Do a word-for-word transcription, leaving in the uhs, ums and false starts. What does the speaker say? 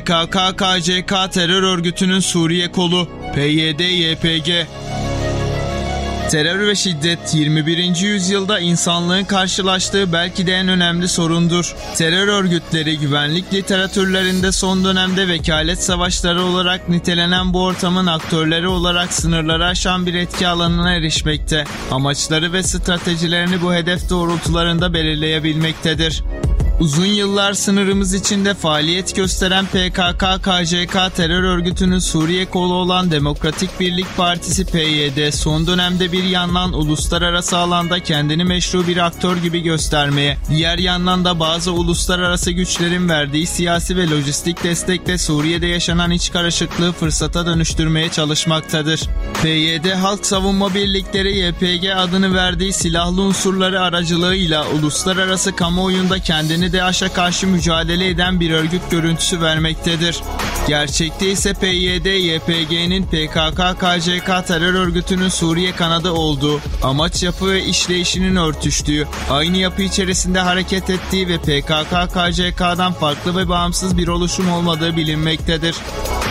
P K K K C K terör örgütünün Suriye kolu P Y D Y P G. Terör ve şiddet yirmi birinci yüzyılda insanlığın karşılaştığı belki de en önemli sorundur. Terör örgütleri güvenlik literatürlerinde son dönemde vekalet savaşları olarak nitelenen bu ortamın aktörleri olarak sınırları aşan bir etki alanına erişmekte. Amaçları ve stratejilerini bu hedef doğrultularında belirleyebilmektedir. Uzun yıllar sınırımız içinde faaliyet gösteren P K K K C K terör örgütünün Suriye kolu olan Demokratik Birlik Partisi P Y D son dönemde bir yandan uluslararası alanda kendini meşru bir aktör gibi göstermeye, diğer yandan da bazı uluslararası güçlerin verdiği siyasi ve lojistik destekle Suriye'de yaşanan iç karışıklığı fırsata dönüştürmeye çalışmaktadır. P Y D Halk Savunma Birlikleri Y P G adını verdiği silahlı unsurları aracılığıyla uluslararası kamuoyunda kendini DAEŞ'e karşı mücadele eden bir örgüt görüntüsü vermektedir. Gerçekte ise P Y D Y P G'nin P K K K C K terör örgütünün Suriye kanadı olduğu, amaç, yapı ve işleyişinin örtüştüğü, aynı yapı içerisinde hareket ettiği ve P K K K C K'dan farklı ve bağımsız bir oluşum olmadığı bilinmektedir.